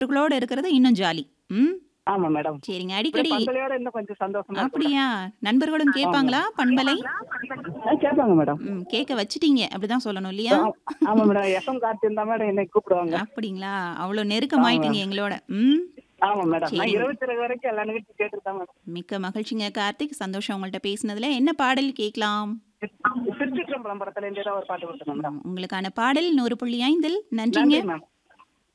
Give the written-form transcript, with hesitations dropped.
நண்பர்களோட இருக்கிறது இன்னும் ஜாலி. ம். ஆமா மேடம். சரிங்க. அப்படியே அடிக்கடி பண்பலையோட இன்னும் கொஞ்சம் சந்தோஷமா இருக்கும் மேடம். அப்படியா? நண்பர்களும் ஆமா கேட்பாங்களா மேடம். பண்பலை? கேட்பாங்க மேடம். கேட்க வச்சுட்டீங்க. அப்படிதான் சொல்லணும் இல்லையா? ஆமா மேடம். எஃப்எம் கார்த்தி இருந்தா மேடம் என்னை கூப்பிடுவாங்க. அப்படிங்களா? அவ்வளோ ஆமா நெருக்கமாயிட்டீங்க மேடம். எங்களோட. ம். ஆமா மேடம். நான் சரிங்க. இரவு திரை வரைக்கும் எல்லா நிகழ்ச்சியும் கேட்டுருக்கேன் மேடம். மிக்க மகிழ்ச்சிங்க கார்த்திக். சந்தோஷம் உங்கள்ட்ட பேசினதுல. என்ன பாடல் கேட்கலாம்? திருச்சிற்றம்பலம் படத்துல இருந்து ஏதாவது ஒரு பாட்டு கொடுத்துருங்க மேடம். உங்களுக்கான பாடல் 100.5 நன்றிங்க. நன்றி மேம்.